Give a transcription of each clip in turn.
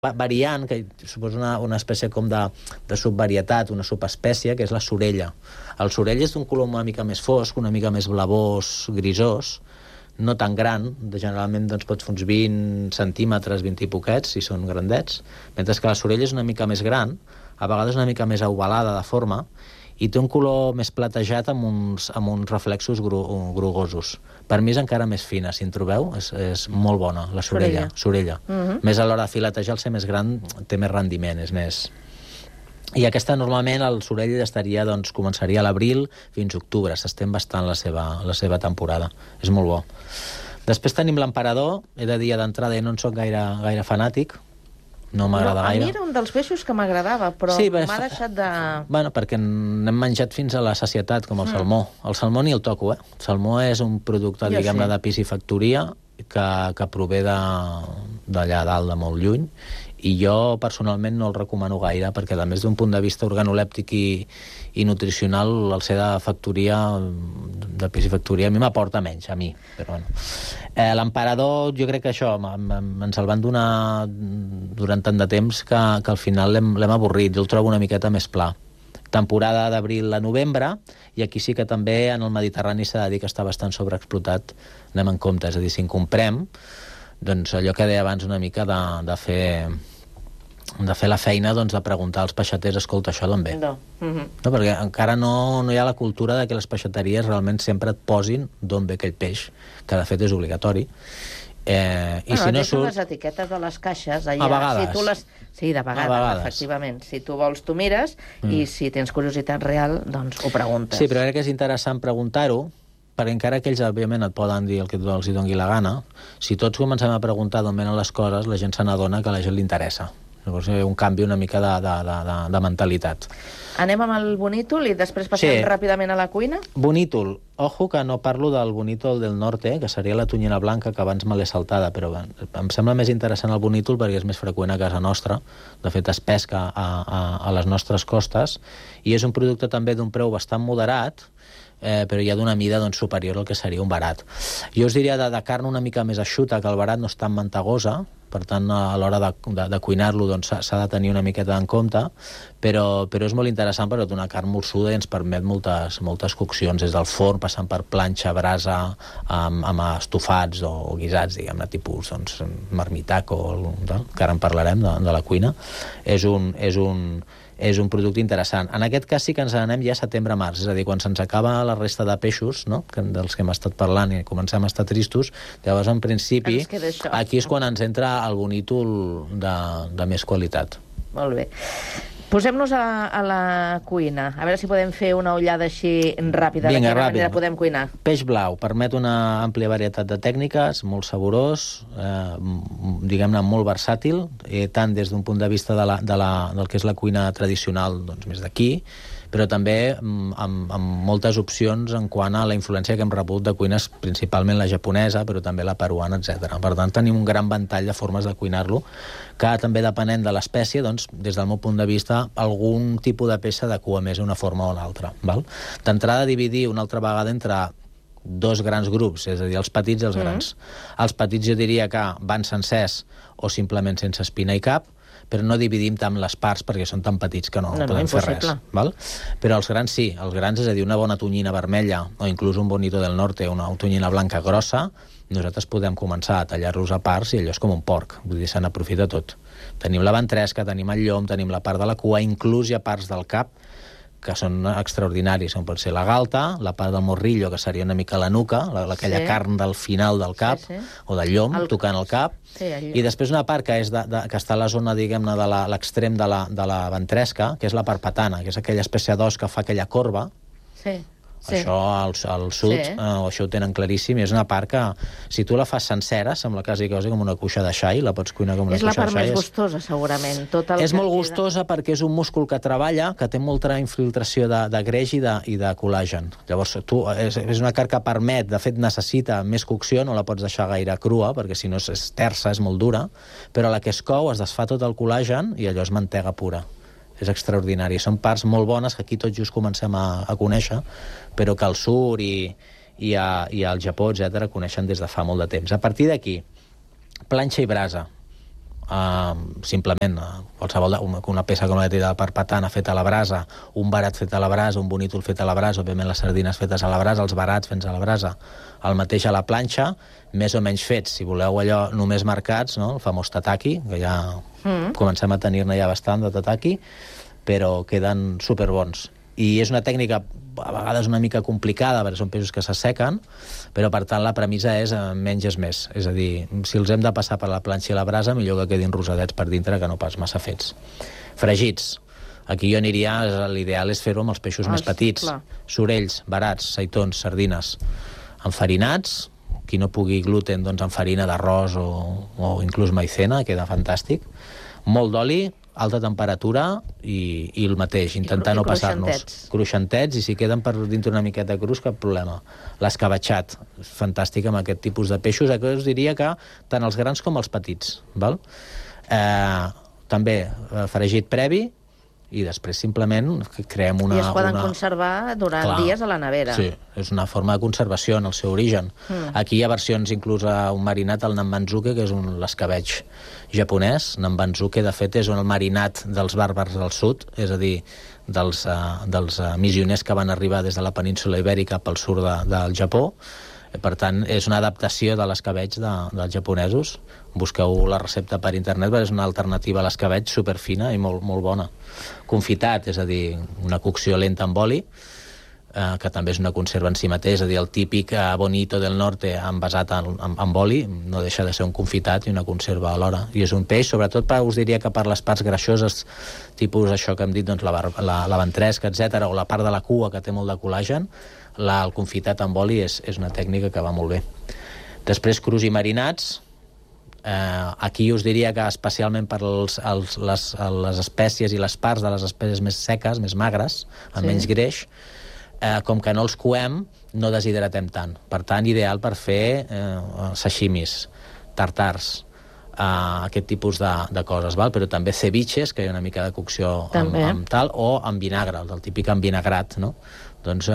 variant, que suposa una espècie com de subvarietat, una subespècie, que és la sorella. El sorell és d'un color una mica més fosc, una mica més blavós, grisós, no tan gran, generalment doncs, pots fer uns 20 centímetres, 20 i poquets, si són grandets, mentre que la sorella és una mica més gran, a vegades una mica més ovalada de forma, i té un color més platejat amb uns reflexos grogosos. Per mi és encara més fina, si en trobeu, és molt bona, la sorella. Més a l'hora de filetejar, el ser més gran té més rendiment, és més... I aquesta, normalment, el sorell estaria, doncs, començaria a l'abril fins a octubre, s'estén bastant la seva temporada. És molt bo. Després tenim l'emperador, he de dir d'entrada, no en soc gaire fanàtic, no m'agrada gaire. A mi era un dels peixos que m'agradava, però m'ha deixat de... Bueno, perquè n'hem menjat fins a la sacietat, com el salmó. El salmó ni el toco, El salmó és un producte, diguem-ne, de piscifactoria que prové d'allà dalt, de molt lluny, i jo personalment no el recomano gaire, perquè a més d'un punt de vista organolèptic i nutricional, el ser de factoria, de piscifactoria, a mi m'aporta menys, a mi, però bueno. L'emperador, jo crec que això, ens el van donar durant tant de temps que al final l'hem avorrit, jo el trobo una miqueta més pla. Temporada d'abril a novembre, i aquí sí que també en el Mediterrani s'ha de dir que està bastant sobreexplotat, anem en compte, és a dir, si en comprem, doncs allò que deia abans una mica de fer la feina, doncs de preguntar als peixaters, escolta, això d'on ve? No, perquè encara no hi ha la cultura de que les peixateries realment sempre et posin d'on ve aquell peix, que de fet és obligatori. I si no surt... les etiquetes de les caixes allà, a vegades. Si tu les... Sí, de vegades, efectivament. Si tu vols, tu mires, i si tens curiositat real, doncs ho preguntes. Sí, però crec que és interessant preguntar-ho, perquè encara que ells, òbviament, et poden dir el que els hi doni la gana, si tots comencem a preguntar d'on venen les coses, la gent se n'adona que a la gent li interessa. Llavors hi ha un canvi una mica de mentalitat. Anem amb el bonítol i després passem ràpidament a la cuina? Bonítol. Ojo que no parlo del bonítol del norte, que seria la tonyina blanca, que abans me l'he saltada, però em sembla més interessant el bonítol perquè és més freqüent a casa nostra. De fet, es pesca a les nostres costes, i és un producte també d'un preu bastant moderat, però ja d'una mida superior al que seria un barat. Jo us diria de carn una mica més eixuta, que el barat no és tan mantegosa, per tant, a l'hora de cuinar-lo s'ha de tenir una miqueta en compte, però és molt interessant perquè és una carn molsuda i ens permet moltes coccions, des del forn, passant per planxa, brasa, amb estofats o guisats, diguem-ne, tipus marmitaco, que ara en parlarem, de la cuina. És un producte interessant. En aquest cas sí que ens anem ja a setembre-març, és a dir, quan se'ns acaba la resta de peixos, no?, dels que hem estat parlant i comencem a estar tristos, llavors, en principi, aquí és quan ens entra el bonítol de més qualitat. Molt bé. Posem-nos a la cuina. A veure si podem fer una ullada així ràpida. Vinga, de quina manera podem cuinar. Peix blau. Permet una àmplia varietat de tècniques, molt saborós, diguem-ne, molt versàtil, tant des d'un punt de vista del que és la cuina tradicional, doncs més d'aquí, però també amb moltes opcions en quant a la influència que hem rebut de cuines, principalment la japonesa, però també la peruana, etc. Per tant, tenim un gran ventall de formes de cuinar-lo, que també depenent de l'espècie, doncs, des del meu punt de vista, algun tipus de peça adequa més a una forma o a l'altra. D'entrada, dividir una altra vegada entre dos grans grups, és a dir, els petits i els grans. Els petits jo diria que van sencers o simplement sense espina i cap, però no dividim tant les parts perquè són tan petits que no podem fer res. Però els grans sí, els grans, és a dir, una bona tonyina vermella o inclús un bonito del norte, una tonyina blanca grossa, nosaltres podem començar a tallar-los a parts i allò és com un porc, vull dir, se n'aprofita tot. Tenim la ventresca, tenim el llom, tenim la part de la cua, inclús hi ha parts del cap que són extraordinaris, com pot ser la galta, la part del morrillo, que seria una mica la nuca, aquella carn del final del cap, o del llom, tocant el cap, i després una part que està a la zona, diguem-ne, de l'extrem de la ventresca, que és la parpatana, que és aquella espècie d'os que fa aquella corba. Això al sud això ho tenen claríssim, i és una part que si tu la fas sencera sembla quasi com una cuixa de xai, la pots cuinar com una cuixa de xai. És la part més gustosa, segurament. És molt gustosa perquè és un múscul que treballa, que té molta infiltració de greix i de col·làgen. Llavors, és una carn que permet, de fet necessita més cocció, no la pots deixar gaire crua, perquè si no és tersa, és molt dura, però a la que es cou es desfà tot el col·làgen i allò és mantega pura. És extraordinari. Són parts molt bones que aquí tot just comencem a conèixer, però que al sud i al Japó, etc., coneixen des de fa molt de temps. A partir d'aquí, planxa i brasa. simplement qualsevol una peça com la tirada per patana feta a la brasa, un barat fet a la brasa, un bonítol fet a la brasa, òbviament les sardines fetes a la brasa, els barats fets a la brasa, el mateix a la planxa, més o menys fets, si voleu allò només marcats, no? El famós tataki, que ja comencem a tenir-ne ja bastant de tataki, però queden superbons. I és una tècnica a vegades una mica complicada, perquè són peixos que s'assequen, però per tant la premissa és menys és més. És a dir, si els hem de passar per la planxa i la brasa, millor que quedin rosadets per dintre que no pas massa fets. Fregits. Aquí jo aniria, l'ideal és fer-ho amb els peixos més petits. Clar. Sorells, barats, seitons, sardines, enfarinats, qui no pugui gluten, doncs amb farina d'arròs o inclús maicena, queda fantàstic. Molt d'oli, alta temperatura i el mateix, intentar no passar-nos. Cruixentets, i si queden per dintre una miqueta crus, cap problema. L'escabatxat, fantàstic amb aquest tipus de peixos, que us diria que tant els grans com els petits. Val? També fregit previ, i després simplement creem una... I es poden conservar durant dies a la nevera. Sí, és una forma de conservació en el seu origen. Aquí hi ha versions, inclús un marinat, el nambanzuke, que és l'escabeig japonès. Nambanzuke, de fet, és el marinat dels bàrbars del sud, és a dir, dels missioners que van arribar des de la península ibèrica pel sud del Japó. Per tant, és una adaptació de l'escabeig dels japonesos. Busqueu la recepta per internet, perquè és una alternativa a l'escabeig superfina i molt, molt bona. Confitat, és a dir, una cocció lenta amb oli, que també és una conserva en si mateix, és a dir, el típic bonito del norte envasat amb oli, no deixa de ser un confitat i una conserva alhora. I és un peix, sobretot us diria que per les parts greixoses, tipus això que hem dit, doncs, la ventresca, etc, o la part de la cua, que té molt de col·làgen, el confitat amb oli és una tècnica que va molt bé. Després, crus i marinats. Aquí us diria que especialment per les espècies i les parts de les espècies més seques, més magres, amb menys greix, com que no els coem, no deshidratem tant. Per tant, ideal per fer sashimis, tartars, aquest tipus de coses, val? Però també ceviches, que hi ha una mica de cocció amb tal, o amb vinagre, el típic envinagrat, no? Doncs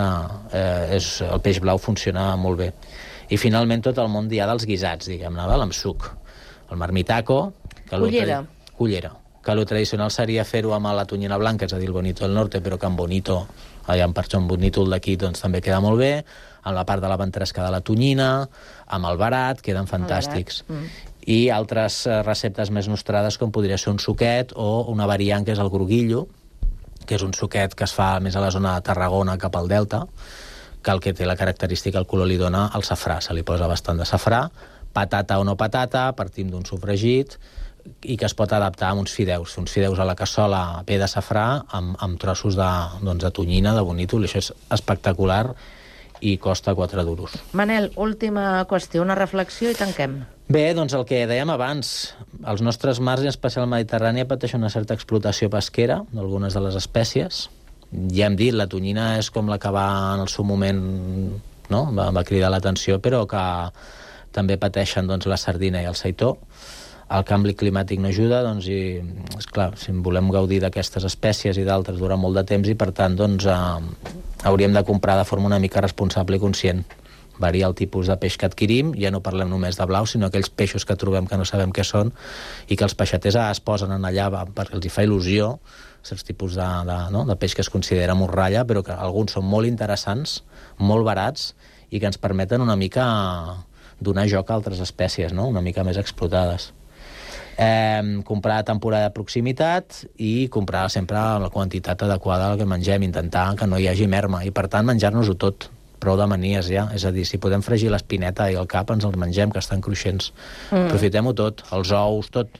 el peix blau funciona molt bé. I finalment tot el món ja dels guisats, diguem-ne, amb suc. El marmitaco... Cullera. Que el tradicional seria fer-ho amb la tonyina blanca, és a dir, el bonito del norte, però que amb bonito, amb per un bonítol d'aquí, doncs també queda molt bé, amb la part de la ventresca de la tonyina, amb el barat, queden fantàstics. I altres receptes més nostrades, com podria ser un suquet o una variant que és el gruguillo, que és un suquet que es fa més a la zona de Tarragona cap al Delta, que el que té la característica, el color li dona el safrà, se li posa bastant de safrà, patata o no patata, partim d'un sofregit, i que es pot adaptar a uns fideus a la cassola a pe de safrà amb trossos de tonyina, de bonítol, i això és espectacular i costa 4 duros. Manel, última qüestió, una reflexió i tanquem. Bé, doncs el que dèiem abans, els nostres mars, en especial Mediterrània, pateixen una certa explotació pesquera d'algunes de les espècies. Ja hem dit, la tonyina és com la que va en el seu moment, no? va cridar l'atenció, però que també pateixen doncs, la sardina i el seitó. El canvi climàtic no ajuda, doncs, i, esclar, si volem gaudir d'aquestes espècies i d'altres durant molt de temps, i per tant doncs, hauríem de comprar de forma una mica responsable i conscient. Varia el tipus de peix que adquirim, ja no parlem només de blau, sinó aquells peixos que trobem que no sabem què són i que els peixaters es posen en allà perquè els hi fa il·lusió, certs tipus de peix que es considera morralla, però que alguns són molt interessants, molt barats, i que ens permeten una mica donar joc a altres espècies, no? Una mica més explotades. Comprar a temporada de proximitat i comprar sempre la quantitat adequada del que mengem, intentar que no hi hagi merma i per tant menjar-nos-ho tot, prou de manies ja, és a dir, si podem fregir l'espineta i el cap ens els mengem, que estan cruixents. Aprofitem-ho tot, els ous, tot.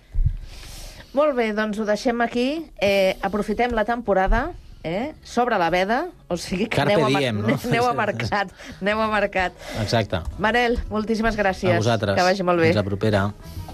Molt bé, doncs ho deixem aquí, aprofitem la temporada, sobre la veda, o sigui que aneu a mercat. Exacte. Manel, moltíssimes gràcies. A vosaltres. Que vagi molt bé. Fins la propera.